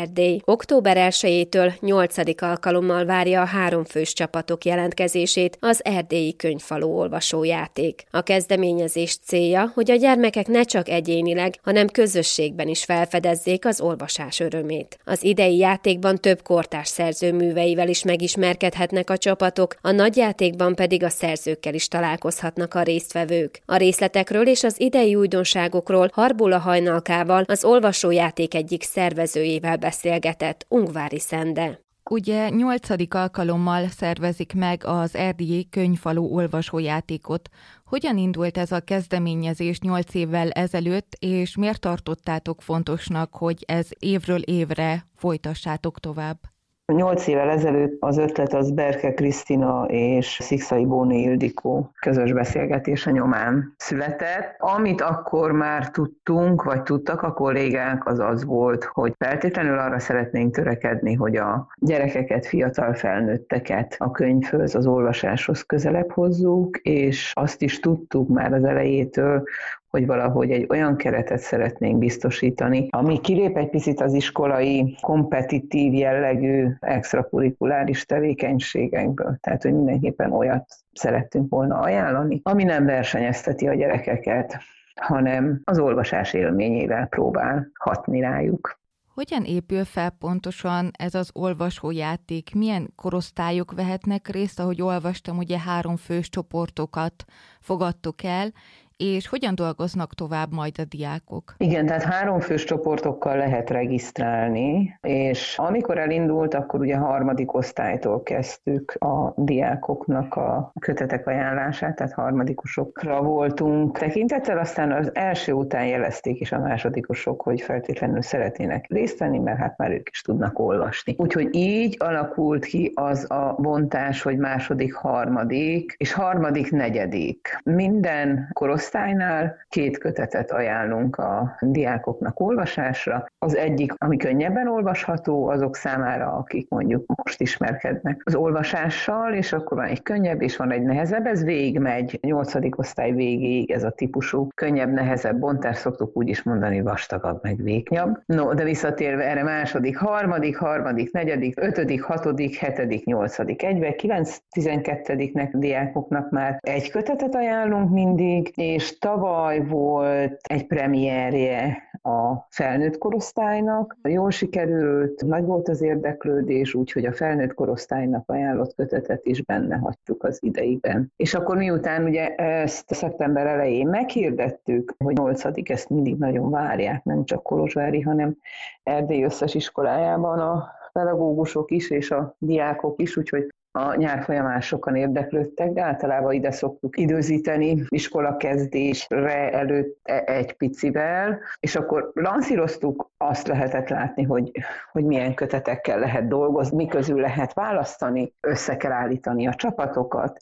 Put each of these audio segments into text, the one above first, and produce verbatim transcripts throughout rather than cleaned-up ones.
Erdély. október elsejétől nyolcadik alkalommal várja a háromfős csapatok jelentkezését az Erdélyi Könyvfalu olvasójáték. A kezdeményezés célja, hogy a gyermekek ne csak egyénileg, hanem közösségben is felfedezzék az olvasás örömét. Az idei játékban több kortárs szerző műveivel is megismerkedhetnek a csapatok, a nagyjátékban pedig a szerzőkkel is találkozhatnak a résztvevők. A részletekről és az idei újdonságokról Harbula Hajnalkával, az olvasójáték egyik szervezőjével beszélgetett Ungvári Szende. Ugye nyolcadik alkalommal szervezik meg az Erdélyi Könyvfalu olvasójátékot. Hogyan indult ez a kezdeményezés nyolc évvel ezelőtt, és miért tartottátok fontosnak, hogy ez évről évre folytassátok tovább? Nyolc évvel ezelőtt az ötlet az Berke Krisztina és Szikszai Bóné Ildikó közös beszélgetése nyomán született. Amit akkor már tudtunk, vagy tudtak a kollégák, az az volt, hogy feltétlenül arra szeretnénk törekedni, hogy a gyerekeket, fiatal felnőtteket a könyvhöz, az olvasáshoz közelebb hozzuk, és azt is tudtuk már az elejétől, hogy valahogy egy olyan keretet szeretnénk biztosítani, ami kilép egy picit az iskolai, kompetitív jellegű, extrakurikuláris tevékenységekből. Tehát, hogy mindenképpen olyat szerettünk volna ajánlani, ami nem versenyezteti a gyerekeket, hanem az olvasás élményével próbál hatni rájuk. Hogyan épül fel pontosan ez az olvasójáték? Milyen korosztályok vehetnek részt? Ahogy olvastam, ugye három fős csoportokat fogadtok el, és hogyan dolgoznak tovább majd a diákok? Igen, tehát háromfős csoportokkal lehet regisztrálni, és amikor elindult, akkor ugye harmadik osztálytól kezdtük a diákoknak a kötetek ajánlását, tehát harmadikosokra voltunk tekintettel, aztán az első után jelezték is a másodikosok, hogy feltétlenül szeretnének részt venni, mert hát már ők is tudnak olvasni. Úgyhogy így alakult ki az a bontás, hogy második, harmadik, és harmadik, negyedik. Minden korosztály osztálynál két kötetet ajánlunk a diákoknak olvasásra. Az egyik, ami könnyebben olvasható azok számára, akik mondjuk most ismerkednek az olvasással, és akkor van egy könnyebb, és van egy nehezebb. Ez végigmegy, nyolcadik osztály végéig ez a típusú könnyebb, nehezebb bontás, szoktuk úgy is mondani, vastagabb, meg vékonyabb. No, de visszatérve erre második, harmadik, harmadik, negyedik, ötödik, hatodik, hetedik, nyolcadik, egybe, kilenc tizenkettediknek diákoknak már egy kötetet ajánlunk mindig, és tavaly volt egy premierje a felnőtt korosztálynak. Jól sikerült, nagy volt az érdeklődés, úgyhogy a felnőtt korosztálynak ajánlott kötetet is benne hagytuk az idejében. És akkor miután ugye ezt szeptember elején meghirdettük, hogy nyolcadik, ezt mindig nagyon várják, nem csak Kolozsvári, hanem Erdély összes iskolájában a pedagógusok is, és a diákok is, úgyhogy a nyár folyamán sokan érdeklődtek, de általában ide szoktuk időzíteni iskolakezdésre előtt egy picivel, és akkor lancíroztuk, azt lehetett látni, hogy, hogy milyen kötetekkel lehet dolgozni, mi közül lehet választani, össze kell állítani a csapatokat,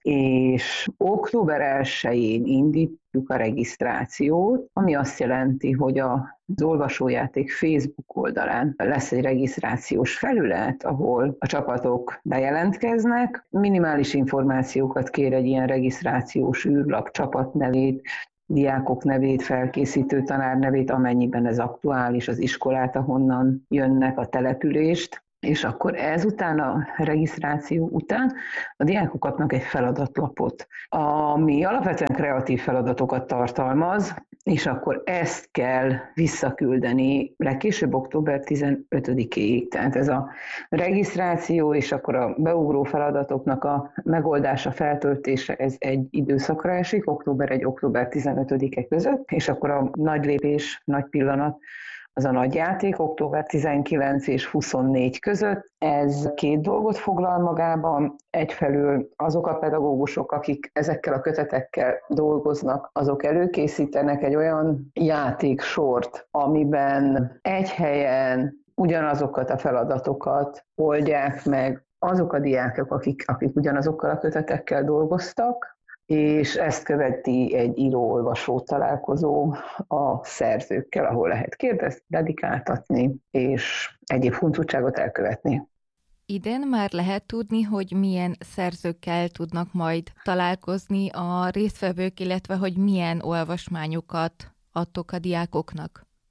és október elsején indítjuk a regisztrációt, ami azt jelenti, hogy a az olvasójáték Facebook oldalán lesz egy regisztrációs felület, ahol a csapatok bejelentkeznek. Minimális információkat kér egy ilyen regisztrációs űrlap, csapatnevét, diákok nevét, felkészítő tanár nevét, amennyiben ez aktuális, az iskolát, ahonnan jönnek, a települést. És akkor ezután, a regisztráció után a diákok kapnak egy feladatlapot, ami alapvetően kreatív feladatokat tartalmaz, és akkor ezt kell visszaküldeni legkésőbb október tizenötödikéig. Tehát ez a regisztráció és akkor a beugró feladatoknak a megoldása, feltöltése, ez egy időszakra esik, október elseje, október tizenötödike között, és akkor a nagy lépés, nagy pillanat, az a nagyjáték október tizenkilenc és huszonnégy között. Ez két dolgot foglal magában. Egyfelől azok a pedagógusok, akik ezekkel a kötetekkel dolgoznak, azok előkészítenek egy olyan játéksort, amiben egy helyen ugyanazokat a feladatokat oldják meg azok a diákok, akik, akik ugyanazokkal a kötetekkel dolgoztak, és ezt követi egy író-olvasó találkozó a szerzőkkel, ahol lehet kérdezni, dedikáltatni, és egyéb huncutságot elkövetni. Idén már lehet tudni, hogy milyen szerzőkkel tudnak majd találkozni a résztvevők, illetve hogy milyen olvasmányokat adtok a diákoknak?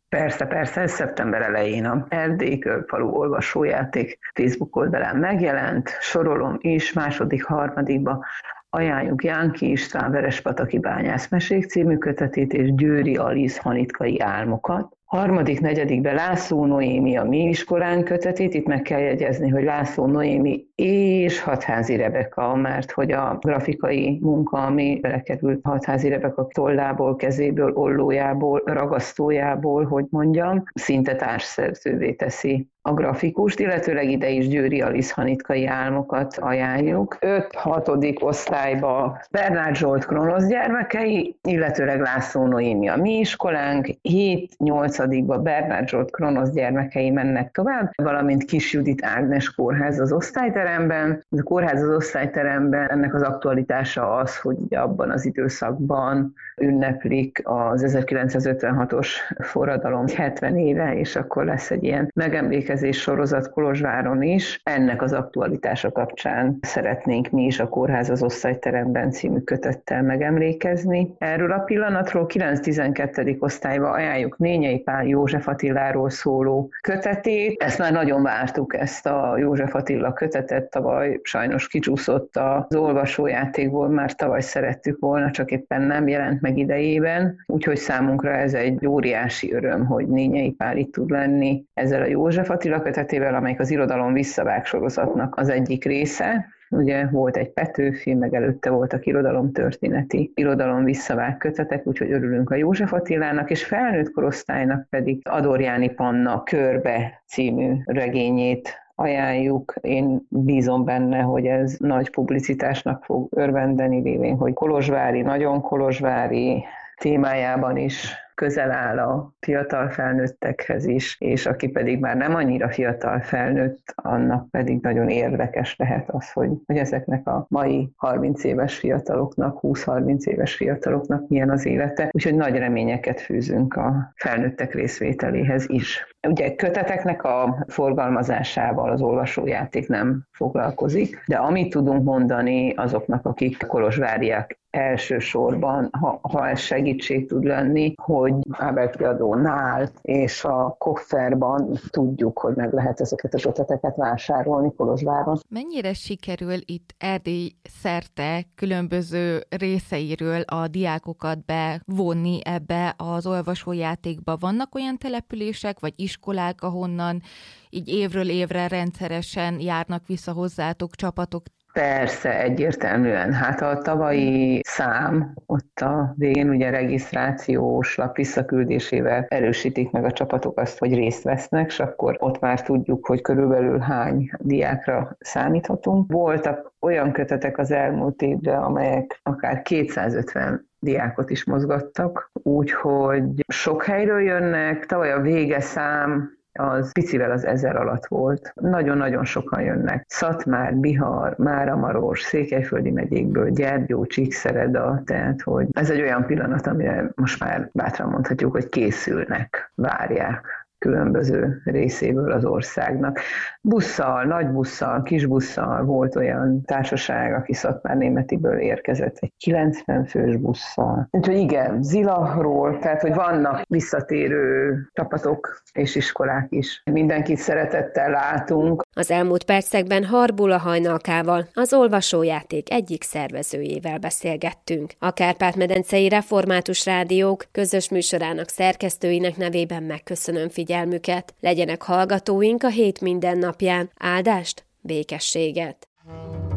Persze, persze, ez szeptember elején a Erdélyi Könyvfalu olvasójáték Facebook oldalán megjelent, sorolom is, második, harmadikba ajánljuk Jánki István Verespataki bányászmesék című kötetét és Győri Alisz Hanitkai álmokat. Harmadik, negyedikben László Noémi a Mi iskolánk kötetét, itt meg kell jegyezni, hogy László Noémi és Hatházi Rebeka, mert hogy a grafikai munka, ami belekerült Hatházi Rebeka tollából, kezéből, ollójából, ragasztójából, hogy mondjam, szinte társszerzővé teszi a grafikust, illetőleg ide is Győri Alisz Hanitkai álmokat ajánljuk. öt-hatodik osztályba Bernát Zsolt Kronosz gyermekei, illetőleg László Noémi a Mi iskolánk, hét-nyolcadikba Bernát Zsolt Kronosz gyermekei mennek tovább, valamint Kis Judit Ágnes kórház az osztályteremben. A kórház az osztályteremben ennek az aktualitása az, hogy abban az időszakban ünneplik az ezerkilencszázötvenhatos forradalom hetven éve, és akkor lesz egy ilyen megemlékezés sorozat Kolozsváron is. Ennek az aktualitása kapcsán szeretnénk mi is a Kórház az osztályteremben című kötettel megemlékezni. Erről a pillanatról kilenc-tizenkettedik osztályba ajánljuk Nényei Pál József Attiláról szóló kötetét. Ezt már nagyon vártuk, ezt a József Attila kötetet, tavaly sajnos kicsúszott az olvasójátékból, már tavaly szerettük volna, csak éppen nem jelent meg idejében, úgyhogy számunkra ez egy óriási öröm, hogy Nényei Pál itt tud lenni ezzel a József Attila kötetével, amelyik az Irodalom visszavág sorozatnak az egyik része. Ugye volt egy Petőfi, meg előtte voltak irodalomtörténeti, irodalom visszavág kötetek, úgyhogy örülünk a József Attilának, és felnőtt korosztálynak pedig Adorjáni Panna Körbe című regényét ajánljuk. Én bízom benne, hogy ez nagy publicitásnak fog örvendeni, lévén, hogy kolozsvári, nagyon kolozsvári témájában is közel áll a fiatal felnőttekhez is, és aki pedig már nem annyira fiatal felnőtt, annak pedig nagyon érdekes lehet az, hogy, hogy ezeknek a mai harminc éves fiataloknak, húsz-harminc éves fiataloknak milyen az élete. Úgyhogy nagy reményeket fűzünk a felnőttek részvételéhez is. Ugye köteteknek a forgalmazásával az olvasójáték nem foglalkozik, de amit tudunk mondani azoknak, akik kolozsváriak elsősorban, ha, ha ez segítség tud lenni, hogy Ábel kiadónál és a Kofferban tudjuk, hogy meg lehet ezeket a köteteket vásárolni Kolozsváron. Mennyire sikerül itt Erdély szerte különböző részeiről a diákokat bevonni ebbe az olvasójátékba? Vannak olyan települések vagy iskolák, ahonnan így évről évre rendszeresen járnak vissza hozzátok csapatok? Persze, egyértelműen. Hát a tavalyi szám, ott a végén ugye regisztrációs lap visszaküldésével erősítik meg a csapatok azt, hogy részt vesznek, és akkor ott már tudjuk, hogy körülbelül hány diákra számíthatunk. Voltak olyan kötetek az elmúlt évben, amelyek akár kétszázötven diákot is mozgattak, úgyhogy sok helyről jönnek. Tavaly a vége szám az picivel az ezer alatt volt. Nagyon-nagyon sokan jönnek. Szatmár, Bihar, Máramaros, Székelyföldi megyékből, Gyergyó, Csíkszereda, tehát hogy ez egy olyan pillanat, amire most már bátran mondhatjuk, hogy készülnek, várják különböző részéből az országnak. Busszal, nagy busszal, kis busszal volt olyan társaság, aki Szatmárnémetiből érkezett egy kilencven fős busszal. Úgyhogy igen, Zilahról, tehát hogy vannak visszatérő csapatok és iskolák is. Mindenkit szeretettel látunk. Az elmúlt percekben Harbula Hajnalkával, az olvasójáték egyik szervezőjével beszélgettünk. A Kárpát-medencei Református Rádiók közös műsorának szerkesztőinek nevében megköszönöm figyelmüket. Legyenek hallgatóink a hét minden napján. Áldást, békességet!